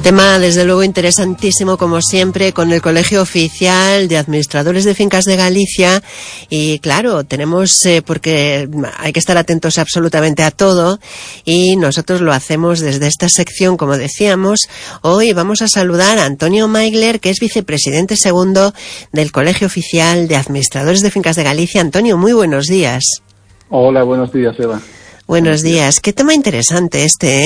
Tema, desde luego, interesantísimo, como siempre, con el Colegio Oficial de Administradores de Fincas de Galicia. Y claro, tenemos, porque hay que estar atentos absolutamente a todo, y nosotros lo hacemos desde esta sección, como decíamos. Hoy vamos a saludar a Antonio Maigler, que es vicepresidente segundo del Colegio Oficial de Administradores de Fincas de Galicia. Antonio, muy buenos días. Hola, buenos días, Eva. Buenos días. Qué tema interesante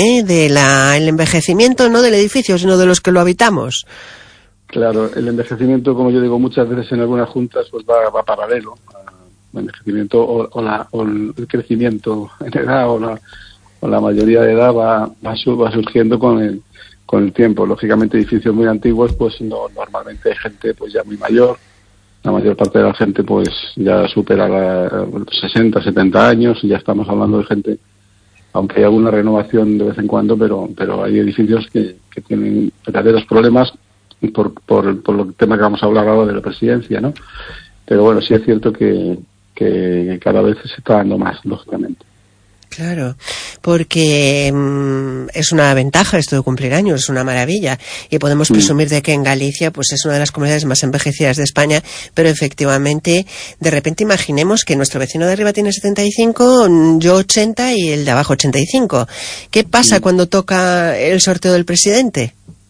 el envejecimiento, no del edificio, sino de los que lo habitamos. Claro, el envejecimiento, como yo digo muchas veces en algunas juntas, pues va paralelo al envejecimiento o el crecimiento en edad o la mayoría de edad va surgiendo con el tiempo. Lógicamente, edificios muy antiguos, pues normalmente hay gente pues ya muy mayor. La mayor parte de la gente pues ya supera los 60, 70 años y ya estamos hablando de gente, aunque hay alguna renovación de vez en cuando, pero hay edificios que tienen verdaderos problemas por el tema que vamos a hablar ahora de la presidencia, ¿no? Pero bueno, sí es cierto que cada vez se está dando más, lógicamente. Claro, porque es una ventaja esto de cumplir años, es una maravilla, y podemos presumir de que en Galicia pues es una de las comunidades más envejecidas de España, pero efectivamente, de repente imaginemos que nuestro vecino de arriba tiene 75, yo 80 y el de abajo 85. ¿Qué pasa cuando toca el sorteo del presidente?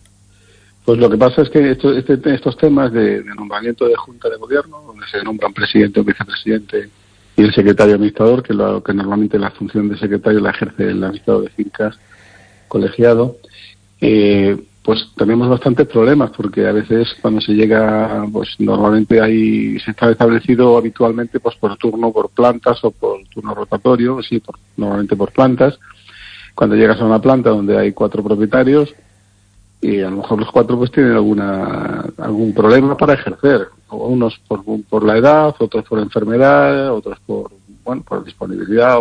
Pues lo que pasa es que estos temas de nombramiento de Junta de Gobierno, donde se nombra un presidente o vicepresidente y el secretario administrador, que normalmente la función de secretario la ejerce el administrador de fincas colegiado, pues tenemos bastantes problemas, porque a veces cuando se llega, pues normalmente se está establecido habitualmente pues por turno, por plantas o por turno rotatorio, normalmente por plantas. Cuando llegas a una planta donde hay 4 propietarios, y a lo mejor los 4 pues tienen algún problema para ejercer, unos por la edad, otros por enfermedad, otros por disponibilidad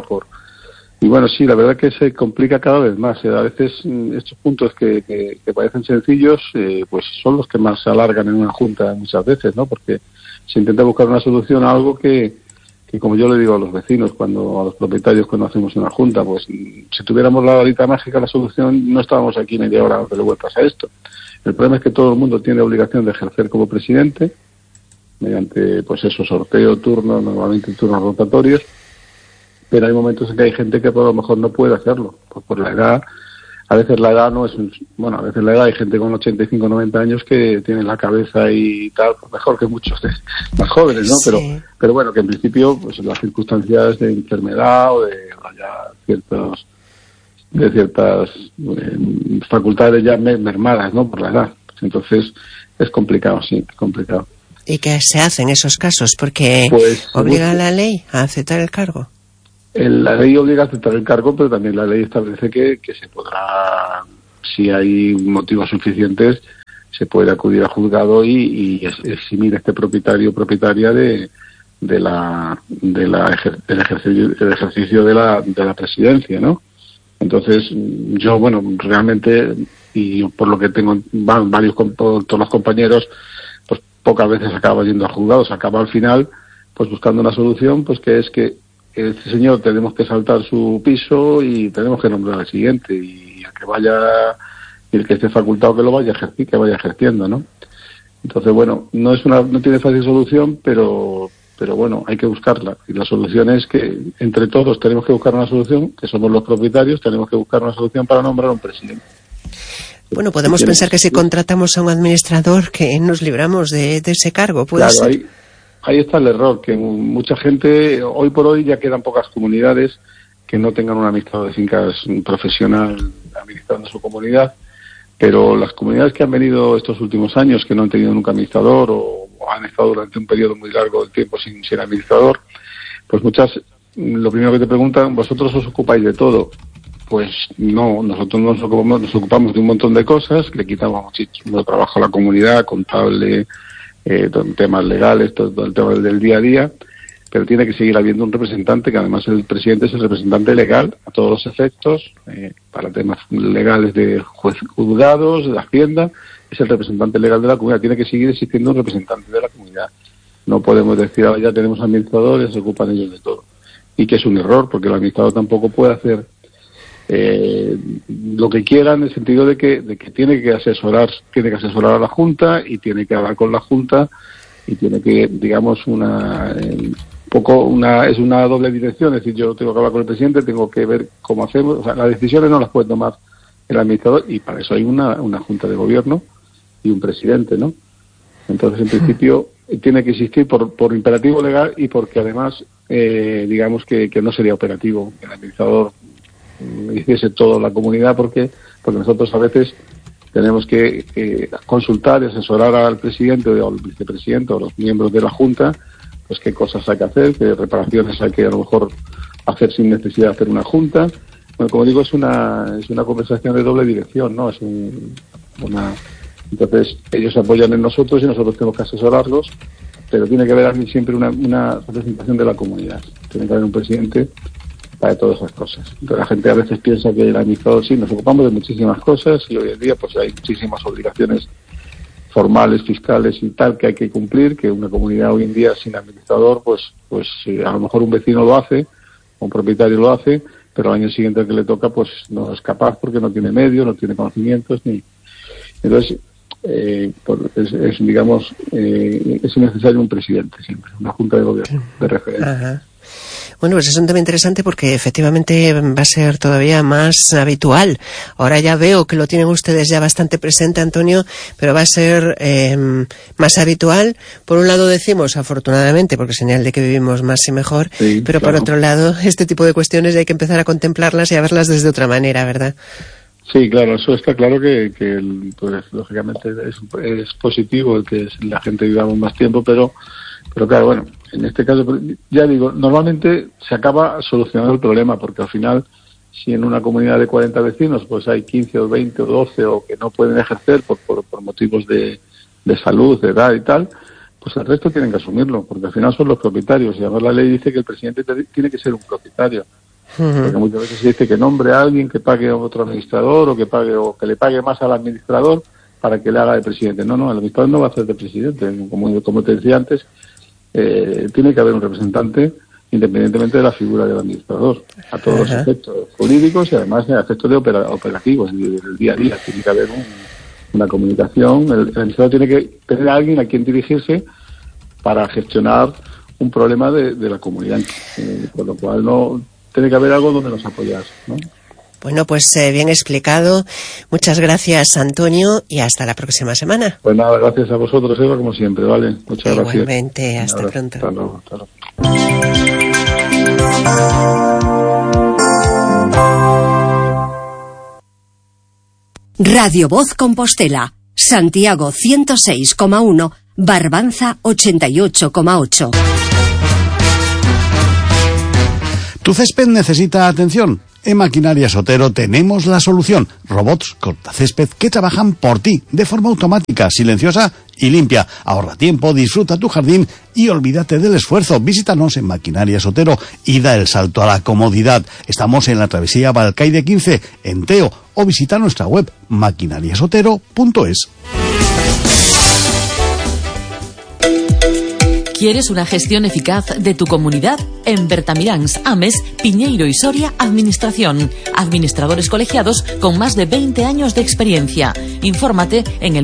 y bueno, sí, la verdad que se complica cada vez más. A veces estos puntos que parecen sencillos pues son los que más se alargan en una junta muchas veces, ¿no? Porque se intenta buscar una solución a algo que como yo le digo a los vecinos, a los propietarios cuando hacemos una junta, pues si tuviéramos la varita mágica, la solución, no estábamos aquí media hora dándole vueltas a esto. El problema es que todo el mundo tiene obligación de ejercer como presidente, mediante pues sorteo, turno, normalmente turnos rotatorios, pero hay momentos en que hay gente que a lo mejor no puede hacerlo, pues por la edad. A veces la edad a veces la edad hay gente con 85, 90 años que tiene la cabeza y tal, pues mejor que muchos más jóvenes, ¿no? Sí. Pero bueno, que en principio, pues las circunstancias de enfermedad o de ciertas facultades ya mermadas, ¿no? Por la edad. Entonces, es complicado, sí, es complicado. ¿Y qué se hace en esos casos? Porque obliga a la ley a aceptar el cargo. La ley obliga a aceptar el cargo, pero también la ley establece que se podrá, si hay motivos suficientes, se puede acudir al juzgado y eximir a este propietario o propietaria del ejercicio de la presidencia, ¿no? Entonces, yo, realmente, y por lo que tengo todos los compañeros, pues pocas veces acaba yendo al juzgado, se acaba al final, pues buscando una solución, pues que es que este señor tenemos que saltar su piso y tenemos que nombrar al siguiente, y el que esté facultado que lo vaya a ejercer, que vaya ejerciendo, ¿no? Entonces, no tiene fácil solución, pero hay que buscarla. Y la solución es que entre todos tenemos que buscar una solución, que somos los propietarios, tenemos que buscar una solución para nombrar a un presidente. Bueno, podemos pensar que si contratamos a un administrador, que nos libramos de ese cargo, ¿puede ser? Ahí está el error, que mucha gente, hoy por hoy ya quedan pocas comunidades que no tengan un administrador de fincas profesional administrando su comunidad, pero las comunidades que han venido estos últimos años, que no han tenido nunca administrador o han estado durante un periodo muy largo de tiempo sin administrador, pues muchas, lo primero que te preguntan, ¿vosotros os ocupáis de todo? Pues no, nosotros nos ocupamos de un montón de cosas, le quitamos muchísimo trabajo a la comunidad, contable, temas legales, todo el tema del día a día, pero tiene que seguir habiendo un representante, que además el presidente es el representante legal a todos los efectos, para temas legales de juzgados, de Hacienda, es el representante legal de la comunidad. Tiene que seguir existiendo un representante de la comunidad. No podemos decir, ya tenemos administradores, se ocupan ellos de todo. Y que es un error, porque el administrador tampoco puede hacer lo que quiera, en el sentido de que tiene que asesorar a la Junta, y tiene que hablar con la Junta, y tiene que, digamos, es una doble dirección. Es decir, yo tengo que hablar con el presidente, tengo que ver cómo hacemos. O sea, las decisiones no las puede tomar el administrador, y para eso hay una Junta de Gobierno y un presidente, ¿no? Entonces, en principio, tiene que existir por imperativo legal, y porque además, digamos que no sería operativo que el administrador hiciese toda la comunidad, porque nosotros a veces tenemos que consultar y asesorar al presidente o al vicepresidente o a los miembros de la Junta, pues qué cosas hay que hacer, qué reparaciones hay que a lo mejor hacer sin necesidad de hacer una Junta. Bueno, como digo, es una conversación de doble dirección, ¿no? Entonces, ellos apoyan en nosotros y nosotros tenemos que asesorarlos, pero tiene que haber siempre una representación de la comunidad. Tiene que haber un presidente para todas esas cosas. Entonces, la gente a veces piensa que el administrador, sí, nos ocupamos de muchísimas cosas, y hoy en día pues hay muchísimas obligaciones formales, fiscales y tal que hay que cumplir, que una comunidad hoy en día sin administrador, pues a lo mejor un vecino lo hace, un propietario lo hace, pero al año siguiente al que le toca pues no es capaz, porque no tiene medios, no tiene conocimientos, entonces es necesario un presidente siempre, una Junta de Gobierno de referencia. Ajá. Bueno, pues es un tema interesante, porque efectivamente va a ser todavía más habitual. Ahora ya veo que lo tienen ustedes ya bastante presente, Antonio, pero va a ser más habitual. Por un lado decimos, afortunadamente, porque es señal de que vivimos más y mejor, sí, pero claro. Por otro lado, este tipo de cuestiones hay que empezar a contemplarlas y a verlas desde otra manera, ¿verdad? Sí, claro, eso está claro que pues, lógicamente es positivo el que la gente vivamos más tiempo, pero claro, bueno, en este caso, ya digo, normalmente se acaba solucionando el problema, porque al final, si en una comunidad de 40 vecinos, pues hay 15 o 20 o 12 o que no pueden ejercer por motivos de salud, de edad y tal, pues el resto tienen que asumirlo, porque al final son los propietarios, y además la ley dice que el presidente tiene que ser un propietario. Porque muchas veces se dice que nombre a alguien, que pague a otro administrador, o que le pague más al administrador para que le haga de presidente. No, el administrador no va a ser de presidente. Como te decía antes, tiene que haber un representante independientemente de la figura del administrador, a todos los efectos jurídicos y además a efectos de operativos del día a día. Tiene que haber una comunicación. El administrador tiene que tener a alguien a quien dirigirse para gestionar un problema de la comunidad, por lo cual no tiene que haber algo donde nos apoyar, ¿no? Bueno, pues bien explicado. Muchas gracias, Antonio, y hasta la próxima semana. Pues nada, gracias a vosotros, Eva, como siempre, ¿vale? Muchas gracias. Igualmente, hasta pronto. Hasta luego, hasta luego. Radio Voz Compostela, Santiago 106,1, Barbanza 88,8. ¿Tu césped necesita atención? En Maquinarias Otero tenemos la solución. Robots cortacésped que trabajan por ti, de forma automática, silenciosa y limpia. Ahorra tiempo, disfruta tu jardín y olvídate del esfuerzo. Visítanos en Maquinarias Otero y da el salto a la comodidad. Estamos en la travesía Balcaide 15, en Teo, o visita nuestra web maquinariasotero.es. ¿Quieres una gestión eficaz de tu comunidad? En Bertamiráns, Ames, Piñeiro y Soria, Administración. Administradores colegiados con más de 20 años de experiencia. Infórmate en el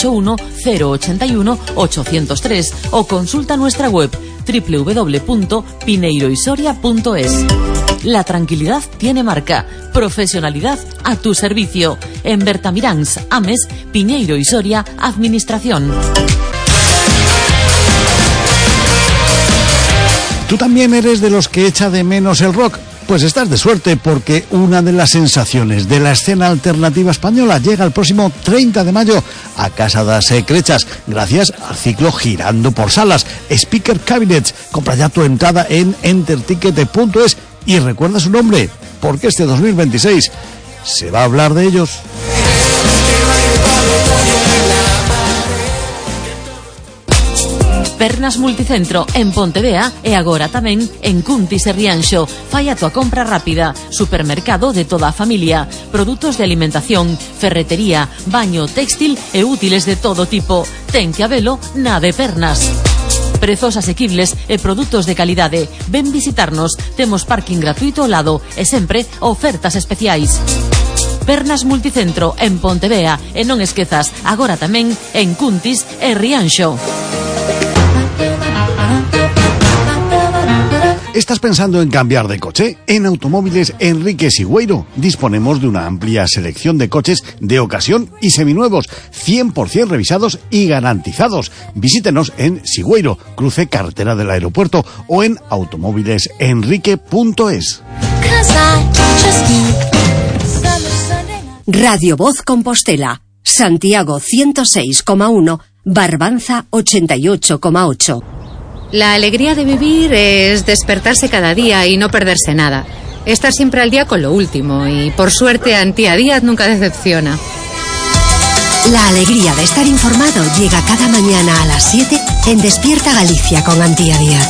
981-081-803 o consulta nuestra web www.pineiroysoria.es. La tranquilidad tiene marca. Profesionalidad a tu servicio. En Bertamiráns, Ames, Piñeiro y Soria, Administración. ¿Tú también eres de los que echa de menos el rock? Pues estás de suerte, porque una de las sensaciones de la escena alternativa española llega el próximo 30 de mayo a Casa das Secrechas, gracias al ciclo Girando por Salas, Speaker Cabinets. Compra ya tu entrada en enterticket.es y recuerda su nombre, porque este 2026 se va a hablar de ellos. Pernas Multicentro en Pontevea e agora tamén en Cuntis e Rianxo. Fai a tua compra rápida. Supermercado de toda a familia. Produtos de alimentación, ferretería, baño, textil e útiles de todo tipo. Ten que habelo na de Pernas. Prezos asequibles e produtos de calidade. Ven visitarnos. Temos parking gratuito ao lado e sempre ofertas especiais. Pernas Multicentro en Pontevea e non esquezas, agora tamén en Cuntis e Rianxo. ¿Estás pensando en cambiar de coche? En Automóviles Enrique Sigüeiro disponemos de una amplia selección de coches de ocasión y seminuevos, 100% revisados y garantizados. Visítenos en Sigüeiro, cruce carretera del aeropuerto, o en automóvilesenrique.es. Radio Voz Compostela, Santiago 106,1, Barbanza 88,8. La alegría de vivir es despertarse cada día y no perderse nada. Estar siempre al día con lo último y, por suerte, Antía Díaz nunca decepciona. La alegría de estar informado llega cada mañana a las 7 en Despierta Galicia con Antía Díaz.